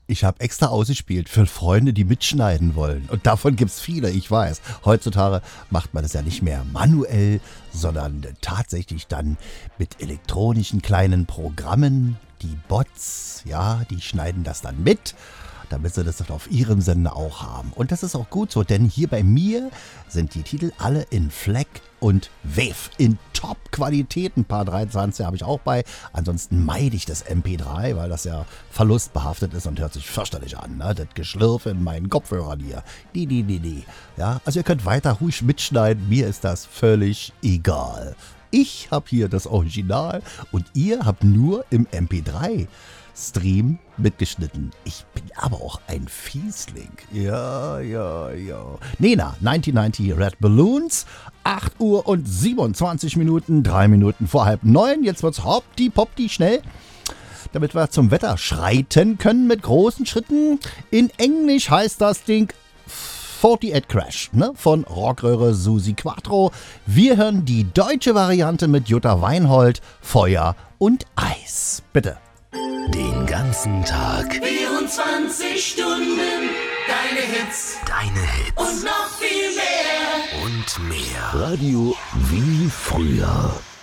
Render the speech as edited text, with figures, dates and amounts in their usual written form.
Ich habe extra ausgespielt für Freunde, die mitschneiden wollen. Und davon gibt's viele, ich weiß. Heutzutage macht man das ja nicht mehr manuell, sondern tatsächlich dann mit elektronischen kleinen Programmen. Die Bots, ja, die schneiden das dann mit, damit sie das dann auf ihrem Sender auch haben. Und das ist auch gut so, denn hier bei mir sind die Titel alle in FLAC und WAV in Top-Qualität. Ein paar 23 habe ich auch bei. Ansonsten meide ich das MP3, weil das ja verlustbehaftet ist und hört sich fürchterlich an. Ne? Das Geschlürfe in meinen Kopfhörern hier. Die. Ja, also ihr könnt weiter ruhig mitschneiden. Mir ist das völlig egal. Ich habe hier das Original und ihr habt nur im MP3-Stream mitgeschnitten. Ich bin aber auch ein Fiesling. Ja. Nena, 1990 Red Balloons, 8 Uhr und 27 Minuten, 3 Minuten vor 8:30. Jetzt wird's hoppdi-poppdi schnell, damit wir zum Wetter schreiten können mit großen Schritten. In Englisch heißt das Ding 48 Crash, ne, von Rockröhre Susi Quattro. Wir hören die deutsche Variante mit Jutta Weinhold, Feuer und Eis. Bitte. Den ganzen Tag 24 Stunden, deine Hits und noch viel mehr. und mehr. Radio wie früher.